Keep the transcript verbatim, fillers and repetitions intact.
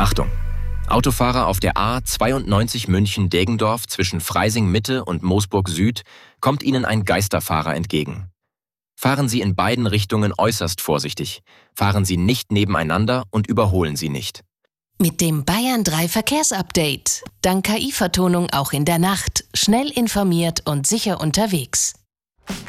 Achtung! Autofahrer auf der A zweiundneunzig München-Deggendorf zwischen Freising-Mitte und Moosburg-Süd kommt Ihnen ein Geisterfahrer entgegen. Fahren Sie in beiden Richtungen äußerst vorsichtig. Fahren Sie nicht nebeneinander und überholen Sie nicht. Mit dem Bayern drei Verkehrsupdate. Dank K I-Vertonung auch in der Nacht. Schnell informiert und sicher unterwegs.